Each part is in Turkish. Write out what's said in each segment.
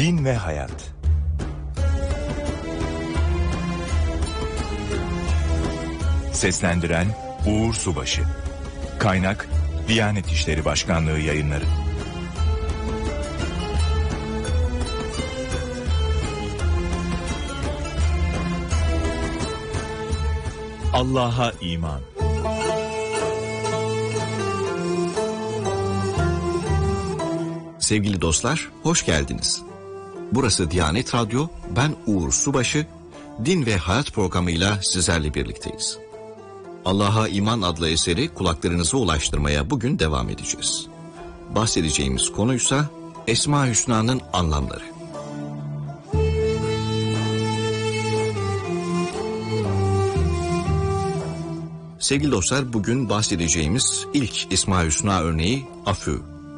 Din ve Hayat. Seslendiren Uğur Subaşı. Kaynak Diyanet İşleri Başkanlığı Yayınları. Allah'a iman. Sevgili dostlar, hoş geldiniz. Burası Diyanet Radyo, ben Uğur Subaşı, Din ve Hayat programıyla sizlerle birlikteyiz. Allah'a İman adlı eseri kulaklarınıza ulaştırmaya bugün devam edeceğiz. Bahsedeceğimiz konuysa Esma-i Hüsna'nın anlamları. Sevgili dostlar, bugün bahsedeceğimiz ilk Esma-i Hüsna örneği afü.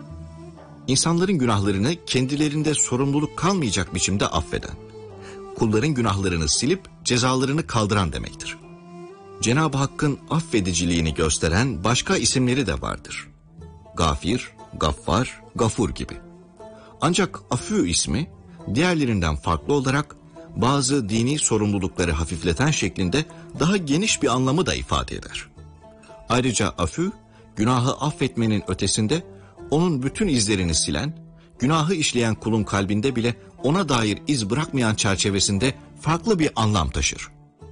İnsanların günahlarını kendilerinde sorumluluk kalmayacak biçimde affeden, kulların günahlarını silip cezalarını kaldıran demektir. Cenab-ı Hakk'ın affediciliğini gösteren başka isimleri de vardır. Gafir, Gaffar, Gafur gibi. Ancak afü ismi diğerlerinden farklı olarak bazı dini sorumlulukları hafifleten şeklinde daha geniş bir anlamı da ifade eder. Ayrıca afü, günahı affetmenin ötesinde onun bütün izlerini silen, günahı işleyen kulun kalbinde bile ona dair iz bırakmayan çerçevesinde farklı bir anlam taşır.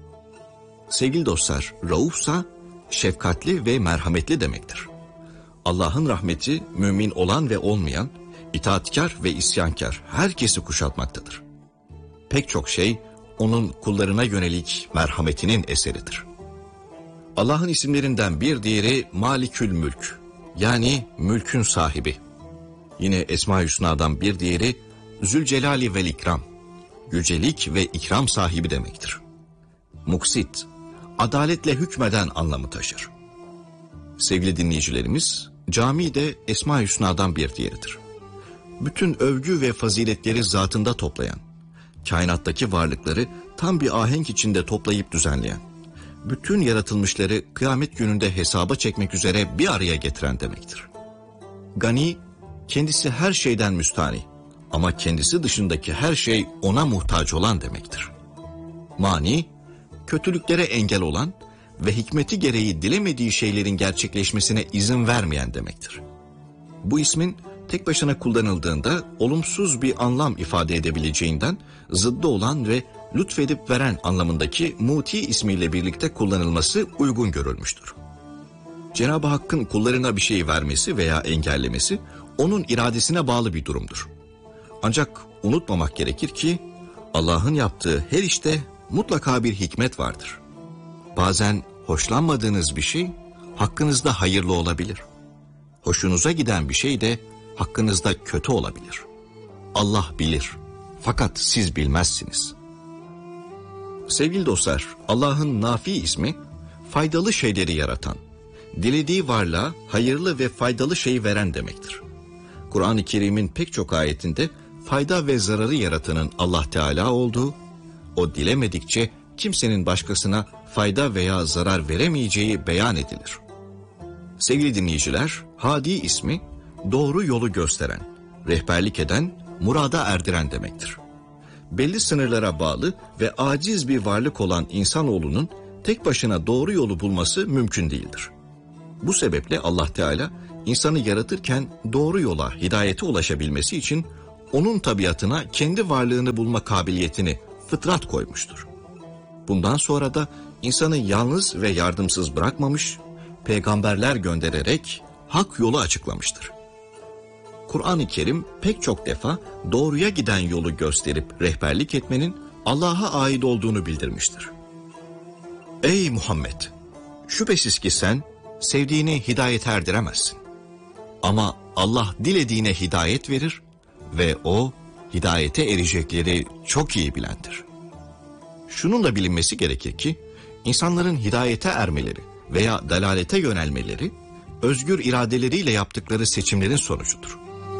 Sevgili dostlar, raufsa şefkatli ve merhametli demektir. Allah'ın rahmeti mümin olan ve olmayan, itaatkar ve isyankar herkesi kuşatmaktadır. Pek çok şey onun kullarına yönelik merhametinin eseridir. Allah'ın isimlerinden bir diğeri Malikül Mülk, yani mülkün sahibi. Yine Esma-i Hüsna'dan bir diğeri Zülcelali vel İkram, yücelik ve ikram sahibi demektir. Muksit, adaletle hükmeden anlamı taşır. Sevgili dinleyicilerimiz, cami de Esma-i Hüsna'dan bir diğeridir. Bütün övgü ve faziletleri zatında toplayan, kainattaki varlıkları tam bir ahenk içinde toplayıp düzenleyen, bütün yaratılmışları kıyamet gününde hesaba çekmek üzere bir araya getiren demektir. Gani, kendisi her şeyden müstani ama kendisi dışındaki her şey ona muhtaç olan demektir. Mani, kötülüklere engel olan ve hikmeti gereği dilemediği şeylerin gerçekleşmesine izin vermeyen demektir. Bu ismin tek başına kullanıldığında olumsuz bir anlam ifade edebileceğinden zıddı olan ve lütfedip veren anlamındaki Muti ismiyle birlikte kullanılması uygun görülmüştür. Cenab-ı Hakk'ın kullarına bir şey vermesi veya engellemesi onun iradesine bağlı bir durumdur. Ancak unutmamak gerekir ki Allah'ın yaptığı her işte mutlaka bir hikmet vardır. Bazen hoşlanmadığınız bir şey hakkınızda hayırlı olabilir. Hoşunuza giden bir şey de hakkınızda kötü olabilir. Allah bilir, fakat siz bilmezsiniz. Sevgili dostlar, Allah'ın Nafi ismi, faydalı şeyleri yaratan, dilediği varlığa hayırlı ve faydalı şey veren demektir. Kur'an-ı Kerim'in pek çok ayetinde fayda ve zararı yaratanın Allah Teala olduğu, o dilemedikçe kimsenin başkasına fayda veya zarar veremeyeceği beyan edilir. Sevgili dinleyiciler, Hadi ismi, doğru yolu gösteren, rehberlik eden, murada erdiren demektir. Belli sınırlara bağlı ve aciz bir varlık olan insanoğlunun tek başına doğru yolu bulması mümkün değildir. Bu sebeple Allah Teala insanı yaratırken doğru yola, hidayete ulaşabilmesi için onun tabiatına kendi varlığını bulma kabiliyetini, fıtrat koymuştur. Bundan sonra da insanı yalnız ve yardımsız bırakmamış, peygamberler göndererek hak yolu açıklamıştır. Kur'an-ı Kerim pek çok defa doğruya giden yolu gösterip rehberlik etmenin Allah'a ait olduğunu bildirmiştir. Ey Muhammed! Şüphesiz ki sen sevdiğini hidayete erdiremezsin. Ama Allah dilediğine hidayet verir ve o hidayete erecekleri çok iyi bilendir. Şununla bilinmesi gerekir ki insanların hidayete ermeleri veya dalalete yönelmeleri özgür iradeleriyle yaptıkları seçimlerin sonucudur.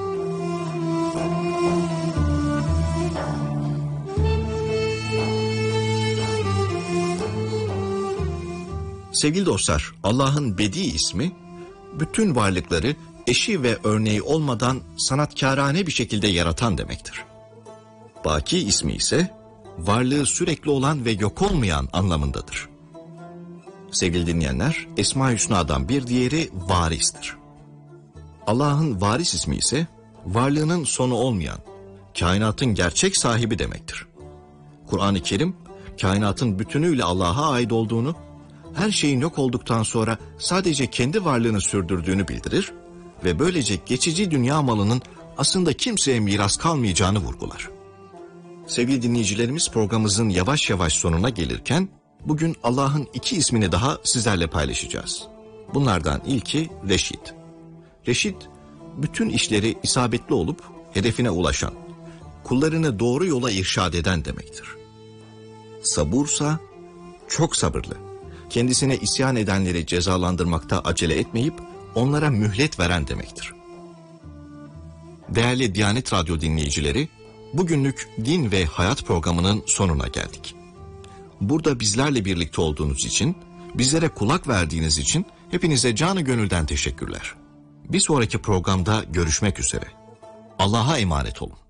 Sevgili dostlar, Allah'ın Bedi ismi, bütün varlıkları eşi ve örneği olmadan sanatkârane bir şekilde yaratan demektir. Baki ismi ise varlığı sürekli olan ve yok olmayan anlamındadır. Sevgili dinleyenler, Esma-i Hüsna'dan bir diğeri varistir. Allah'ın varis ismi ise varlığının sonu olmayan, kainatın gerçek sahibi demektir. Kur'an-ı Kerim, kainatın bütünüyle Allah'a ait olduğunu, her şeyin yok olduktan sonra sadece kendi varlığını sürdürdüğünü bildirir ve böylece geçici dünya malının aslında kimseye miras kalmayacağını vurgular. Sevgili dinleyicilerimiz, programımızın yavaş yavaş sonuna gelirken bugün Allah'ın 2 ismini daha sizlerle paylaşacağız. Bunlardan ilki Reşid. Reşid, bütün işleri isabetli olup hedefine ulaşan, kullarını doğru yola irşad eden demektir. Sabursa çok sabırlı, kendisine isyan edenleri cezalandırmakta acele etmeyip onlara mühlet veren demektir. Değerli Diyanet Radyo dinleyicileri, bugünlük Din ve Hayat programının sonuna geldik. Burada bizlerle birlikte olduğunuz için, bizlere kulak verdiğiniz için hepinize canı gönülden teşekkürler. Bir sonraki programda görüşmek üzere. Allah'a emanet olun.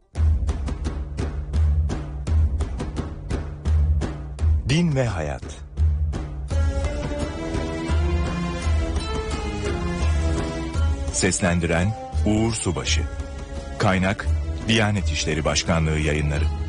Din ve Hayat. Seslendiren Uğur Subaşı. Kaynak Diyanet İşleri Başkanlığı Yayınları.